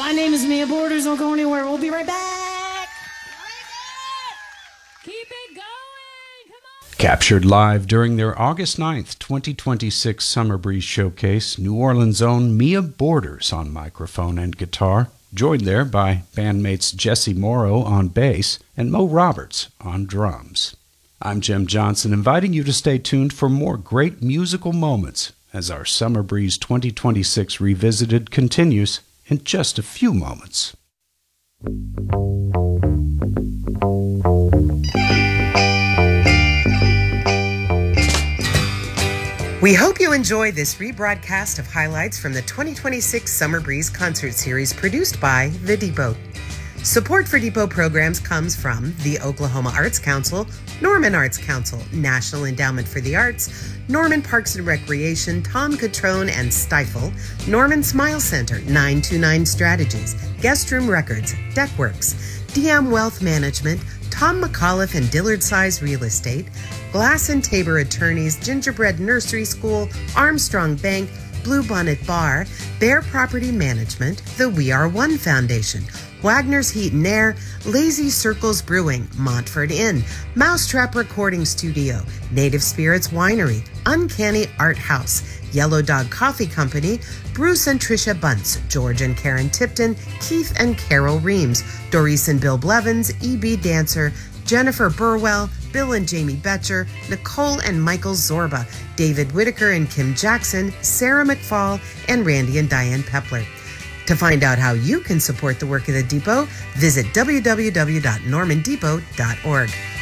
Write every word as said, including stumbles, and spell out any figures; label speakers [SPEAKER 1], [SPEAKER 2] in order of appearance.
[SPEAKER 1] My name is Mia Borders. Don't go anywhere. We'll be right back.
[SPEAKER 2] Keep it going. Come on.
[SPEAKER 3] Captured live during their August ninth, twenty twenty-six Summer Breeze Showcase, New Orleans' own Mia Borders on microphone and guitar, joined there by bandmates Jesse Morrow on bass and Mo Roberts on drums. I'm Jim Johnson, inviting you to stay tuned for more great musical moments as our Summer Breeze twenty twenty-six Revisited continues in just a few moments.
[SPEAKER 4] We hope you enjoy this rebroadcast of highlights from the twenty twenty-six Summer Breeze Concert Series produced by The Depot. Support for Depot programs comes from the Oklahoma Arts Council, Norman Arts Council, National Endowment for the Arts, Norman Parks and Recreation, Tom Catrone and Stifle, Norman Smile Center, nine two nine Strategies, Guest Room Records, Deckworks, D M Wealth Management, Tom McAuliffe and Dillard Size Real Estate, Glass and Tabor Attorneys, Gingerbread Nursery School, Armstrong Bank, Bluebonnet Bar, Bear Property Management, the We Are One Foundation, Wagner's Heat and Air, Lazy Circles Brewing, Montford Inn, Mousetrap Recording Studio, Native Spirits Winery, Uncanny Art House, Yellow Dog Coffee Company, Bruce and Tricia Bunce, George and Karen Tipton, Keith and Carol Reams, Doris and Bill Blevins, E B Dancer, Jennifer Burwell, Bill and Jamie Betcher, Nicole and Michael Zorba, David Whitaker and Kim Jackson, Sarah McFall, and Randy and Diane Pepler. To find out how you can support the work of the Depot, visit w w w dot norman depot dot org.